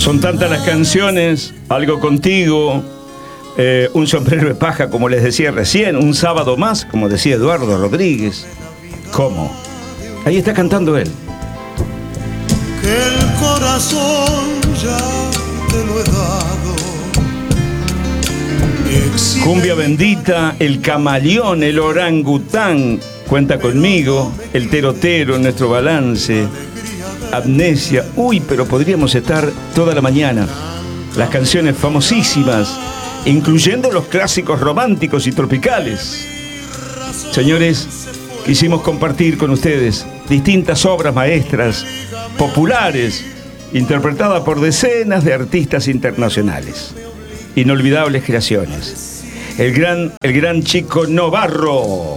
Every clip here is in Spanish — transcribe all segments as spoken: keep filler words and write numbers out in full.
Son tantas las canciones, Algo Contigo, eh, Un Sombrero de Paja, como les decía recién, Un Sábado Más, como decía Eduardo Rodríguez. ¿Cómo? Ahí está cantando él. Que el corazón ya te lo he dado. Exige Cumbia Bendita, El Camaleón, El Orangután, Cuenta Conmigo, El Terotero, Nuestro Balance, Amnesia. Uy, pero podríamos estar toda la mañana. Las canciones famosísimas, incluyendo los clásicos románticos y tropicales. Señores, quisimos compartir con ustedes distintas obras maestras, populares, interpretadas por decenas de artistas internacionales. Inolvidables creaciones. El gran, el gran Chico Novarro.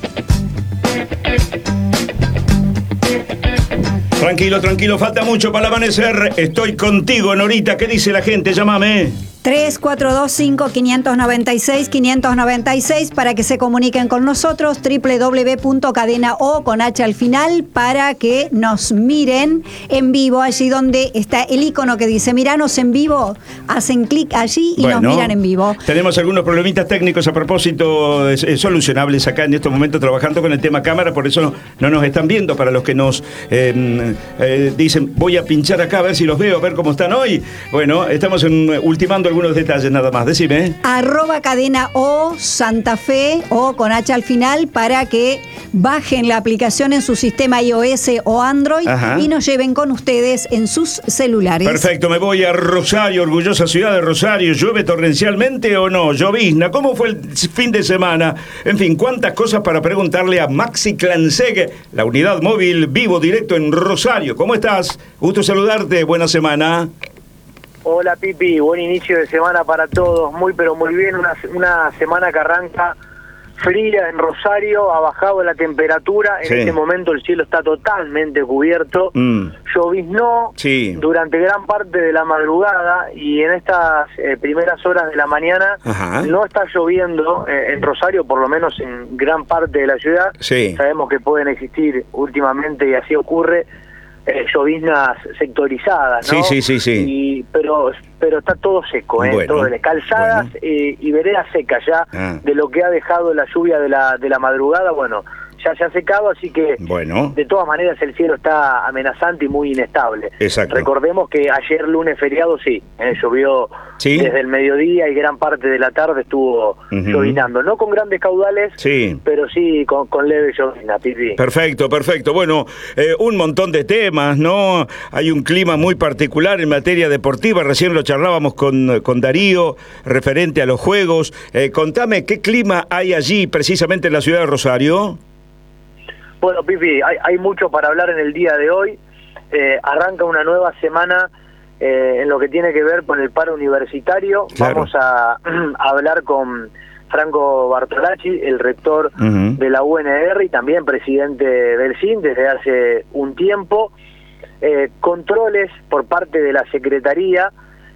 Tranquilo, tranquilo, falta mucho para el amanecer. Estoy contigo, Norita. ¿Qué dice la gente? Llámame. tres cuatro dos cinco, cinco nueve seis, cinco nueve seis para que se comuniquen con nosotros, doble u doble u doble u punto cadena o con H al final, para que nos miren en vivo, allí donde está el icono que dice miranos en vivo, hacen clic allí y bueno, nos miran en vivo. Tenemos algunos problemitas técnicos a propósito, eh, solucionables acá en estos momentos trabajando con el tema cámara, por eso no, no nos están viendo. Para los que nos eh, eh, dicen voy a pinchar acá a ver si los veo, a ver cómo están hoy. Bueno, estamos en, ultimando algunos detalles nada más, decime. Arroba cadena o Santa Fe o con H al final para que bajen la aplicación en su sistema iOS o Android. Ajá. Y nos lleven con ustedes en sus celulares. Perfecto, me voy a Rosario, orgullosa ciudad de Rosario. ¿Llueve torrencialmente o no? Llovizna, ¿cómo fue el fin de semana? En fin, cuántas cosas para preguntarle a Maxi Clanseg, la unidad móvil vivo directo en Rosario. ¿Cómo estás? Gusto saludarte, buena semana. Hola Pipi, buen inicio de semana para todos, muy pero muy bien, una, una semana que arranca fría en Rosario, ha bajado la temperatura, en sí. Este momento el cielo está totalmente cubierto, mm. lloviznó sí. durante gran parte de la madrugada y en estas eh, primeras horas de la mañana Ajá. no está lloviendo eh, en Rosario, por lo menos en gran parte de la ciudad, sí. sabemos que pueden existir últimamente y así ocurre, Eh, lloviznas sectorizadas, ¿no? Sí, sí, sí, sí. Y, pero, pero está todo seco, ¿eh? Bueno, todo, calzadas bueno. eh, y veredas secas ya ah. de lo que ha dejado la lluvia de la de la madrugada, bueno, ya se ha secado, así que bueno. de todas maneras el cielo está amenazante y muy inestable. Exacto. Recordemos que ayer lunes feriado sí, ¿eh? llovió ¿Sí? desde el mediodía y gran parte de la tarde estuvo uh-huh. llovinando, no con grandes caudales, sí. pero sí con, con leve llovizna, Pipi. Perfecto, perfecto. Bueno, eh, un montón de temas, ¿no? Hay un clima muy particular en materia deportiva, recién lo charlábamos con, con Darío, referente a los juegos. Eh, contame, ¿qué clima hay allí, precisamente en la ciudad de Rosario? Bueno, Pipi, hay, hay mucho para hablar en el día de hoy. Eh, arranca una nueva semana eh, en lo que tiene que ver con el paro universitario. Claro. Vamos a, a hablar con Franco Bartolacci, el rector uh-huh. de la U N R y también presidente del S I N desde hace un tiempo. Eh, controles por parte de la Secretaría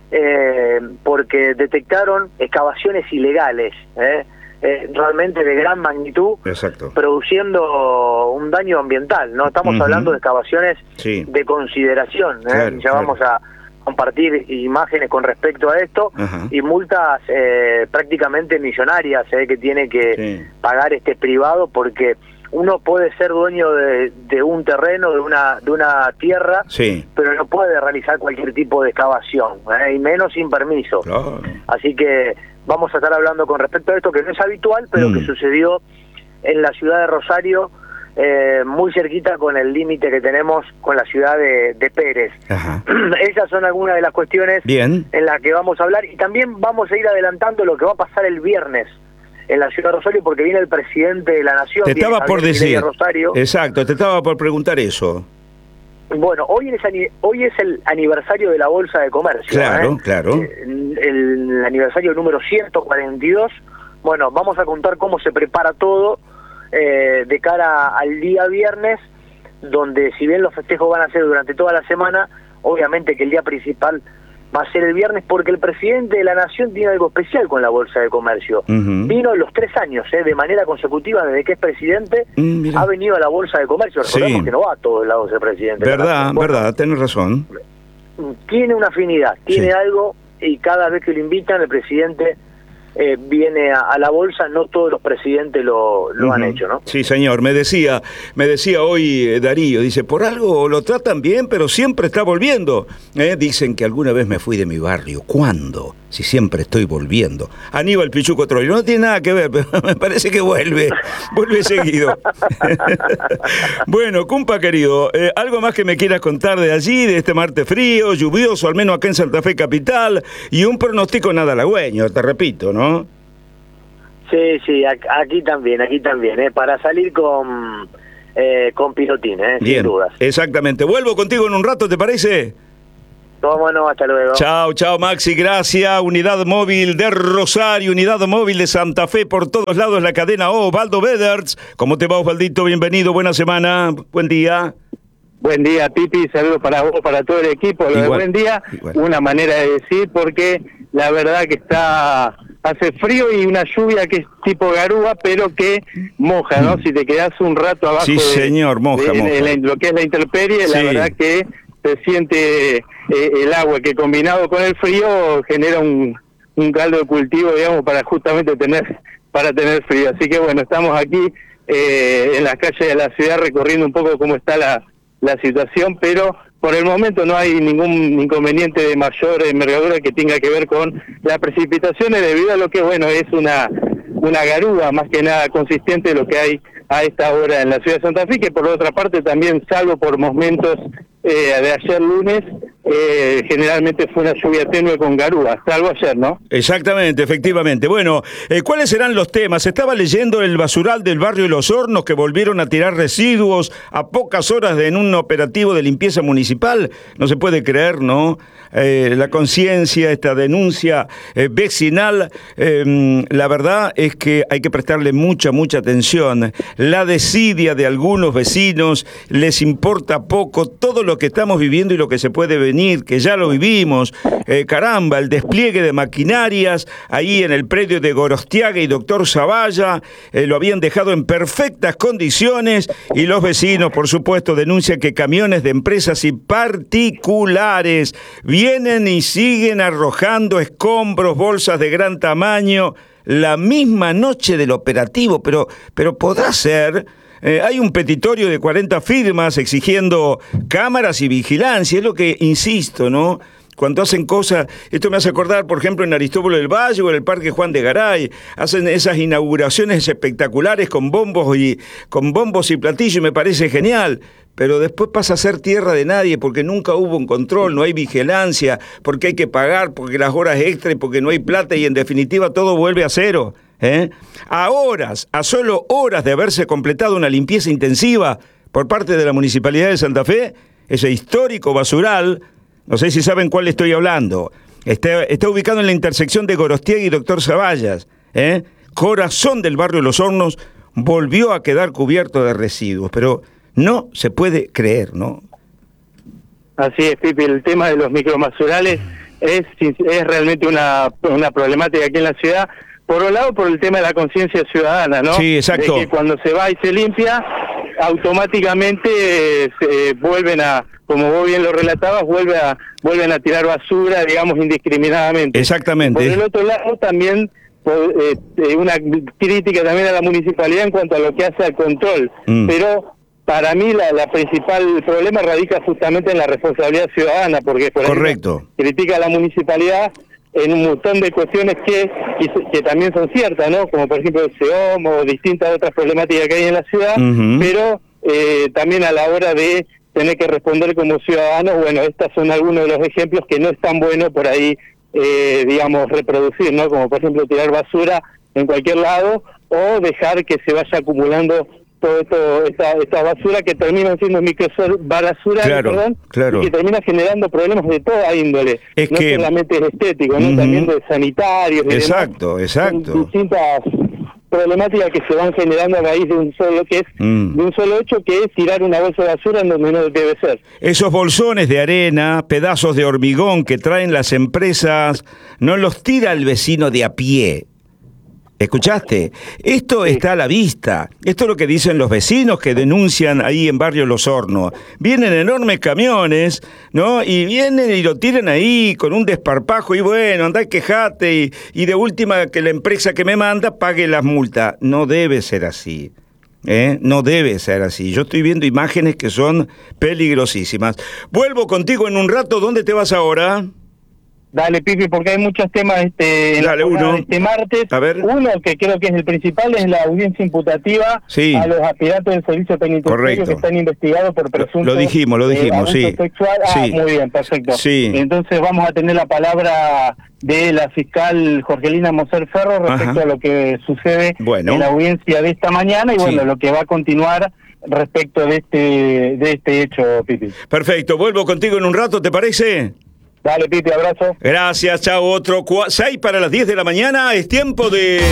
eh, porque detectaron excavaciones ilegales, ¿eh? Eh, realmente de gran magnitud, Exacto. produciendo un daño ambiental, ¿no? Estamos uh-huh. hablando de excavaciones sí. de consideración, ¿eh? claro, ya claro. vamos a compartir imágenes con respecto a esto, uh-huh. y multas eh, prácticamente millonarias eh, que tiene que sí. pagar este privado, porque uno puede ser dueño de, de un terreno, de una de una tierra, sí. pero no puede realizar cualquier tipo de excavación, ¿eh? y menos sin permiso. Claro. Así que vamos a estar hablando con respecto a esto, que no es habitual, pero mm. que sucedió en la ciudad de Rosario, eh, muy cerquita con el límite que tenemos con la ciudad de, de Pérez. Ajá. Esas son algunas de las cuestiones Bien. en las que vamos a hablar, y también vamos a ir adelantando lo que va a pasar el viernes en la ciudad de Rosario, porque viene el presidente de la Nación. Te estaba por decir, Rosario. Exacto, te estaba por preguntar eso. Bueno, hoy es, hoy es el aniversario de la Bolsa de Comercio. Claro, ¿eh? claro. El, el aniversario número ciento cuarenta y dos. Bueno, vamos a contar cómo se prepara todo eh, de cara al día viernes, donde si bien los festejos van a ser durante toda la semana, obviamente que el día principal va a ser el viernes, porque el presidente de la Nación tiene algo especial con la Bolsa de Comercio. Uh-huh. Vino los tres años, eh, de manera consecutiva, desde que es presidente, mm, ha venido a la Bolsa de Comercio. Recordemos sí. que no va a todos lados el presidente. Verdad, bueno, verdad, tenés razón. tiene una afinidad, tiene Sí. algo, y cada vez que lo invitan el presidente eh, viene a, a la bolsa. No todos los presidentes lo, lo uh-huh. han hecho, ¿no? Sí, señor. Me decía, me decía hoy eh, Darío, dice, por algo lo tratan bien, pero siempre está volviendo. ¿Eh? Dicen que alguna vez me fui de mi barrio. ¿Cuándo? Si siempre estoy volviendo. Aníbal Pichuco Troilo, no tiene nada que ver, pero me parece que vuelve, vuelve seguido. Bueno, Cumpa querido, eh, ¿algo más que me quieras contar de allí, de este martes frío, lluvioso, al menos acá en Santa Fe Capital, y un pronóstico nada halagüeño, te repito, ¿no? Sí, sí, aquí también, aquí también, ¿eh? Para salir con, eh, con pilotín, ¿eh? Bien, sin dudas. Exactamente. Vuelvo contigo en un rato, ¿te parece? Cómo no, hasta luego. Chao, chao Maxi, gracias. Unidad móvil de Rosario, unidad móvil de Santa Fe, por todos lados la cadena O, Osvaldo Bederts. ¿Cómo te va, Osvaldito? Bienvenido, buena semana, buen día. Buen día, Pipi, saludos para vos, para todo el equipo. Lo de buen día, igual. Una manera de decir, porque la verdad que está, hace frío y una lluvia que es tipo garúa, pero que moja, ¿no? Mm. Si te quedás un rato abajo sí, de, señor, moja, de, moja. de la, lo que es la intemperie, sí. La verdad que se siente eh, el agua, que combinado con el frío genera un, un caldo de cultivo, digamos, para justamente tener para tener frío. Así que bueno, estamos aquí eh, en las calles de la ciudad recorriendo un poco cómo está la, la situación, pero por el momento no hay ningún inconveniente de mayor envergadura que tenga que ver con las precipitaciones, debido a lo que, bueno, es una, una garúa más que nada consistente de lo que hay a esta hora en la ciudad de Santa Fe, que por otra parte también, salvo por momentos eh, de ayer lunes, eh, generalmente fue una lluvia tenue con garúa, salvo ayer, ¿no? Exactamente, efectivamente. Bueno, eh, ¿cuáles serán los temas? Estaba leyendo el basural del barrio de Los Hornos, que volvieron a tirar residuos a pocas horas de en un operativo de limpieza municipal. No se puede creer, ¿no? Eh, la conciencia, esta denuncia eh, vecinal, eh, la verdad es que hay que prestarle mucha, mucha atención. La desidia de algunos vecinos, les importa poco todo lo que estamos viviendo y lo que se puede venir, que ya lo vivimos. Eh, caramba, el despliegue de maquinarias ahí en el predio de Gorostiaga y Doctor Zavalla, eh, lo habían dejado en perfectas condiciones, y los vecinos, por supuesto, denuncian que camiones de empresas y particulares vienen y siguen arrojando escombros, bolsas de gran tamaño, la misma noche del operativo, pero, pero podrá ser. Eh, hay un petitorio de cuarenta firmas exigiendo cámaras y vigilancia, es lo que insisto, ¿no? Cuando hacen cosas, esto me hace acordar, por ejemplo, en Aristóbulo del Valle o en el Parque Juan de Garay, hacen esas inauguraciones espectaculares con bombos y con bombos y platillos, y me parece genial, pero después pasa a ser tierra de nadie porque nunca hubo un control, no hay vigilancia, porque hay que pagar, porque las horas extra, porque no hay plata, y en definitiva todo vuelve a cero. ¿Eh? A horas, a solo horas de haberse completado una limpieza intensiva por parte de la Municipalidad de Santa Fe, ese histórico basural, no sé si saben cuál estoy hablando, está, está ubicado en la intersección de Gorostiaga y Doctor Zavallas, ¿eh? Corazón del barrio Los Hornos, volvió a quedar cubierto de residuos, pero no se puede creer, ¿no? Así es, Pipi, el tema de los microbasurales es, es realmente una, una problemática aquí en la ciudad. Por un lado, por el tema de la conciencia ciudadana, ¿no? Sí, exacto. De que cuando se va y se limpia, automáticamente eh, se vuelven a, como vos bien lo relatabas, vuelve a, vuelven a tirar basura, digamos, indiscriminadamente. Exactamente. Por el otro lado, también por, eh, una crítica también a la municipalidad en cuanto a lo que hace al control. Mm. Pero para mí la, la principal problema radica justamente en la responsabilidad ciudadana, porque por Correcto. Ejemplo, critica a la municipalidad en un montón de cuestiones que, que, que también son ciertas, ¿no? Como por ejemplo el SEOM o distintas otras problemáticas que hay en la ciudad, uh-huh. pero eh, también a la hora de tener que responder como ciudadanos, bueno, estos son algunos de los ejemplos que no es tan bueno por ahí, eh, digamos, reproducir, ¿no? Como por ejemplo tirar basura en cualquier lado o dejar que se vaya acumulando todo esto, esta, esta basura que terminan siendo microbasura, claro, perdón, claro. y que termina generando problemas de toda índole, es no que... solamente es estético, ¿no? Uh-huh. También de sanitarios, de exacto, demás, exacto. distintas problemáticas que se van generando a raíz de un solo que es mm. de un solo hecho, que es tirar una bolsa de basura en donde no debe ser. Esos bolsones de arena, pedazos de hormigón que traen las empresas, no los tira el vecino de a pie. ¿Escuchaste? Esto Sí. está a la vista. Esto es lo que dicen los vecinos que denuncian ahí en Barrio Los Hornos. Vienen enormes camiones, ¿no? Y vienen y lo tiran ahí con un desparpajo y bueno, andá, quejate y, y de última que la empresa que me manda pague las multas. No debe ser así. ¿Eh? No debe ser así. Yo estoy viendo imágenes que son peligrosísimas. Vuelvo contigo en un rato. ¿Dónde te vas ahora? Dale, Pipi, porque hay muchos temas este, en Dale, la jornada uno. de este martes. A ver. Uno, que creo que es el principal, es la audiencia imputativa Sí. a los aspirantes del servicio penitenciario Correcto. que están investigados por presunto Lo dijimos, lo dijimos, abuso sí. sexual. Ah, Sí. muy bien, perfecto. Sí. Entonces vamos a tener la palabra de la fiscal Jorgelina Moser Ferro respecto Ajá. a lo que sucede Bueno. en la audiencia de esta mañana y Sí. bueno, lo que va a continuar respecto de este de este hecho, Pipi. Perfecto. Vuelvo contigo en un rato, ¿te parece? Dale, Pipi, abrazo. Gracias, chao. Otro seis para las diez de la mañana. Es tiempo de...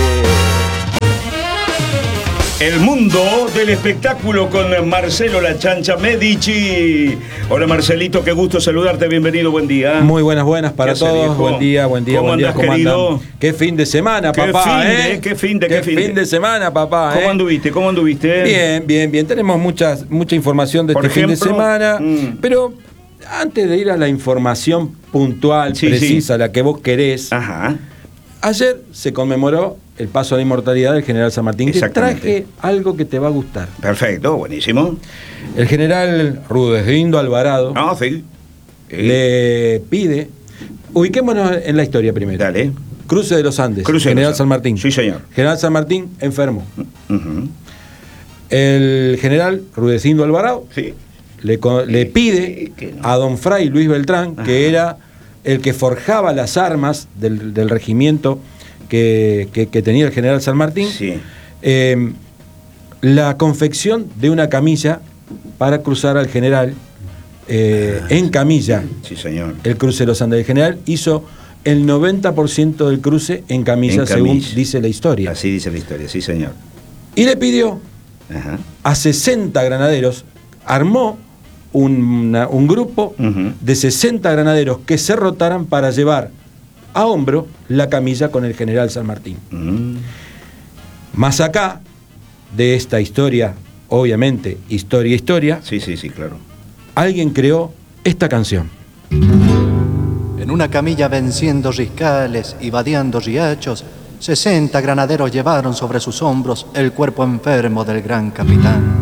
El mundo del espectáculo con Marcelo La Chancha Medici. Hola Marcelito, qué gusto saludarte, bienvenido, buen día. Muy buenas, buenas para ¿Qué hace, todos. viejo? Buen día, buen día, ¿Cómo buen día. andás, querido? andan? Qué fin de semana, Qué papá, fin, ¿eh? ¿eh? Qué fin de- qué fin de- de semana, papá, ¿Cómo ¿eh? anduviste? ¿Cómo anduviste? Bien, bien, bien. Tenemos muchas, mucha información de Por este fin de ejemplo, semana. mm. Pero antes de ir a la información puntual, Sí, precisa, la que vos querés, Ajá. ayer se conmemoró el paso a la inmortalidad del general San Martín. Te Exactamente. traje algo que te va a gustar. Perfecto, buenísimo. El general Rudecindo Alvarado Ah, sí. Sí. le pide, ubiquémonos en la historia primero. Dale. Cruce de los Andes, Cruce de General los San Andes. Martín. Sí, señor. General San Martín enfermo. Ujú. El general Rudecindo Alvarado Sí. le, co- le pide que no. a don Fray Luis Beltrán, Ajá. que era el que forjaba las armas del, del regimiento que, que- que tenía el general San Martín, Sí. eh, la confección de una camilla para cruzar al general eh, en camilla. Sí, señor. El cruce de los Andes. El general hizo el noventa por ciento del cruce en camilla, En según camilla. dice la historia. Así dice la historia, sí, señor. Y le pidió Ajá. a sesenta granaderos, armó una- un grupo Ujú. de sesenta granaderos que se rotaran para llevar a hombro la camilla con el general San Martín. Mm. Más acá de esta historia, obviamente, historia, historia, Sí, sí, sí, claro. alguien creó esta canción. En una camilla venciendo riscales y vadeando riachos, sesenta granaderos llevaron sobre sus hombros el cuerpo enfermo del gran capitán.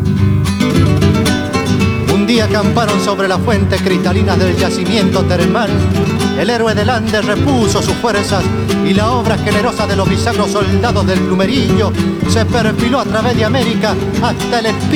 Un día acamparon sobre las fuentes cristalinas del yacimiento termal. El héroe del Andes repuso sus fuerzas y la obra generosa de los bisagros soldados del Plumerillo se perfiló a través de América hasta el espíritu